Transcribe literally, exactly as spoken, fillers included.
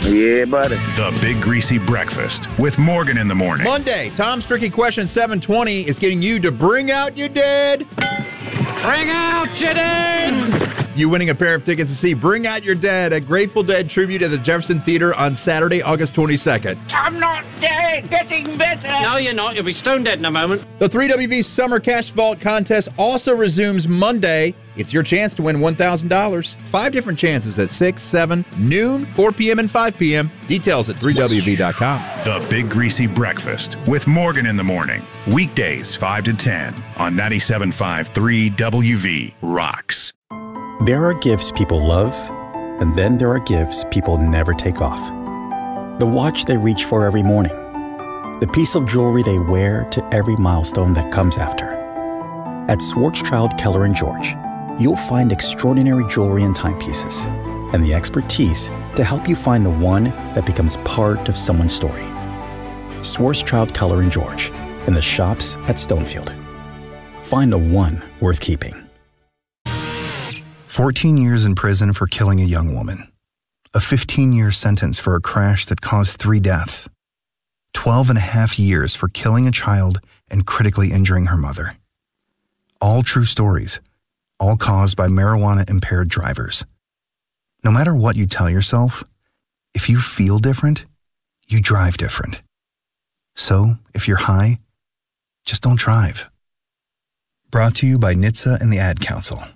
Yeah, buddy. The Big Greasy Breakfast with Morgan in the morning. Monday, Tom's Tricky Question seven twenty is getting you to bring out your dead. Bring out your dead. You winning a pair of tickets to see Bring Out Your Dead, a Grateful Dead tribute at the Jefferson Theater on Saturday, August twenty-second. I'm not dead. Getting better. No, you're not. You'll be stone dead in a moment. The three W V Summer Cash Vault contest also resumes Monday. It's your chance to win one thousand dollars. Five different chances at six, seven, noon, four p.m., and five p.m. Details at three W V dot com. The Big Greasy Breakfast with Morgan in the morning. Weekdays five to ten on ninety-seven point five three W V Rocks. There are gifts people love, and then there are gifts people never take off. The watch they reach for every morning. The piece of jewelry they wear to every milestone that comes after. At Schwarzschild Keller and George, you'll find extraordinary jewelry and timepieces, and the expertise to help you find the one that becomes part of someone's story. Schwarzschild Keller and George, in the shops at Stonefield. Find the one worth keeping. fourteen years in prison for killing a young woman. A fifteen-year sentence for a crash that caused three deaths. twelve and a half years for killing a child and critically injuring her mother. All true stories, all caused by marijuana-impaired drivers. No matter what you tell yourself, if you feel different, you drive different. So, if you're high, just don't drive. Brought to you by N H T S A and the Ad Council.